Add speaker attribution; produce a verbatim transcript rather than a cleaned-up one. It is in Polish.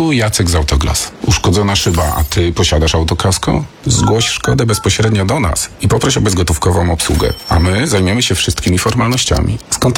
Speaker 1: Tu Jacek z Autoglas. Uszkodzona szyba, a ty posiadasz autokasko? Zgłoś szkodę bezpośrednio do nas i poproś o bezgotówkową obsługę, a my zajmiemy się wszystkimi formalnościami. Skąd